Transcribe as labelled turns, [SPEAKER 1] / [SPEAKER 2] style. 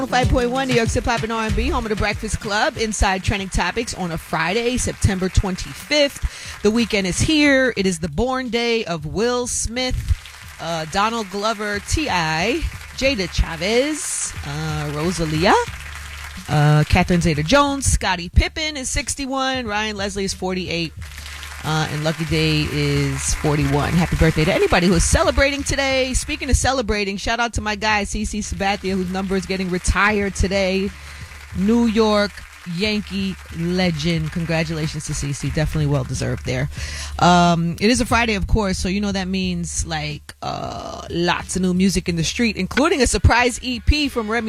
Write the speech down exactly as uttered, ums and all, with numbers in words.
[SPEAKER 1] five point one New York's Hip Hop and R and B, home of the Breakfast Club, inside trending topics on a Friday, September twenty-fifth. The weekend is here. It is the born day of Will Smith, uh, Donald Glover, T I, Jada Chavez, uh, Rosalia, uh, Catherine Zeta-Jones, Scottie Pippen is sixty-one, Ryan Leslie is forty-eight, uh, and Lucky Day is forty-one. Happy birthday to anybody who is celebrating today. Speaking of celebrating, shout out to my guy, CeCe Sabathia, whose number is getting retired today. New York Yankee legend. Congratulations to CeCe. Definitely well deserved there. Um, it is a Friday, of course, so you know that means like uh, lots of new music in the street, including a surprise E P from Remy